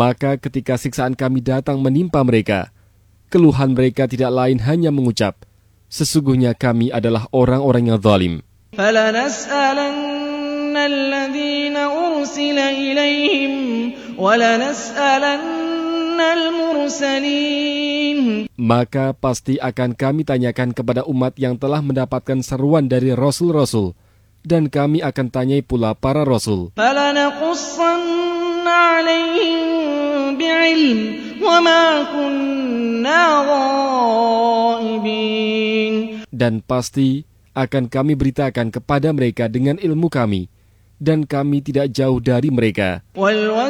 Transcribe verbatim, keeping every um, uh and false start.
Maka ketika siksaan kami datang menimpa mereka, keluhan mereka tidak lain hanya mengucap, sesungguhnya kami adalah orang-orang yang zalim. فَلَنَسْأَلَنَّ الَّذِينَ أُرْسِلَ إِلَيْهِمْ وَلَنَسْأَلَنَّ الْمُرْسَلِينَ. Maka pasti akan kami tanyakan kepada umat yang telah mendapatkan seruan dari rasul-rasul, dan kami akan tanyai pula para rasul. فَلَنَقُصَّنَّ عَلَيْهِمْ بِعِلْمٍ وَمَا كُنَّا غَائِبِينَ. Dan pasti akan kami beritakan kepada mereka dengan ilmu kami, dan kami tidak jauh dari mereka.